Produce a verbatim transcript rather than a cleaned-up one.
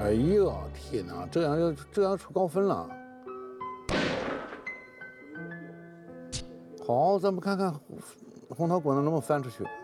哎呦天哪，这样要这样出高分了。好，咱们看看红桃果能不能翻出去。